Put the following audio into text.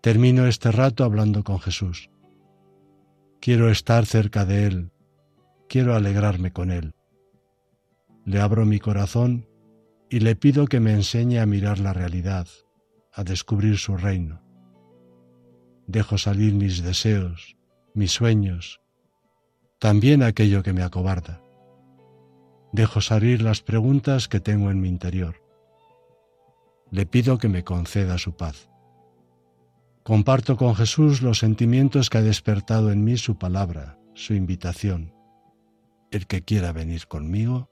Termino este rato hablando con Jesús. Quiero estar cerca de Él, quiero alegrarme con Él. Le abro mi corazón y le pido que me enseñe a mirar la realidad, a descubrir su reino. Dejo salir mis deseos, mis sueños, también aquello que me acobarda. Dejo salir las preguntas que tengo en mi interior. Le pido que me conceda su paz. Comparto con Jesús los sentimientos que ha despertado en mí su palabra, su invitación. El que quiera venir conmigo,